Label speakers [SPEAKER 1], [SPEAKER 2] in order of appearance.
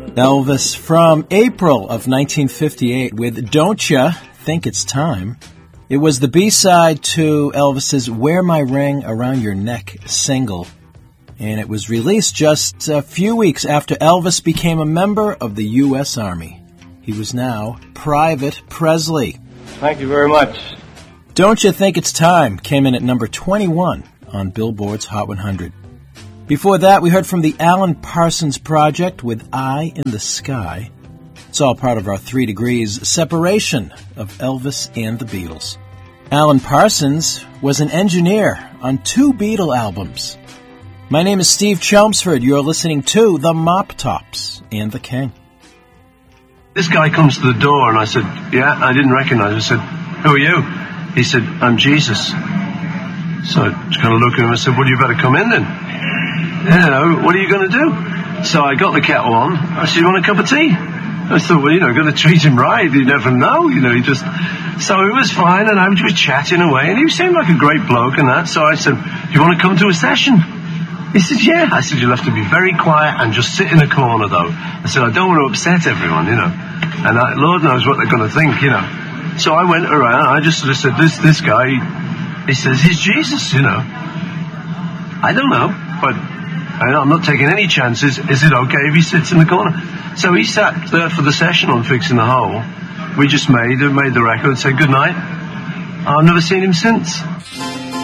[SPEAKER 1] Elvis from April of 1958 with Don't Ya Think It's Time. It was the B-side to Elvis's Wear My Ring Around Your Neck single, and it was released just a few weeks after Elvis became a member of the U.S. Army. He was now Private Presley.
[SPEAKER 2] Thank you very much.
[SPEAKER 1] Don't Ya Think It's Time came in at number 21 on Billboard's Hot 100. Before that, we heard from the Alan Parsons Project with Eye in the Sky. It's all part of our 3 Degrees separation of Elvis and the Beatles. Alan Parsons was an engineer on 2 Beatle albums. My name is Steve Chelmsford. You're listening to The Mop Tops and the King.
[SPEAKER 3] This guy comes to the door and I said, yeah, I didn't recognize him. I said, who are you? He said, I'm Jesus. So I just kind of looked at him and said, well, you better come in then. What are you going to do? So I got the kettle on. I said, you want a cup of tea? I thought, well, got to treat him right. You never know, he just... So it was fine, and I was just chatting away, and he seemed like a great bloke and that. So I said, do you want to come to a session? He said, yeah. I said, you'll have to be very quiet and just sit in a corner, though. I said, I don't want to upset everyone, And Lord knows what they're going to think, So I went around, I just sort of said, this guy, he says, he's Jesus, I don't know, but I'm not taking any chances. Is it okay if he sits in the corner? So he sat there for the session on Fixing the Hole. We just made the record, said good night. I've never seen him since.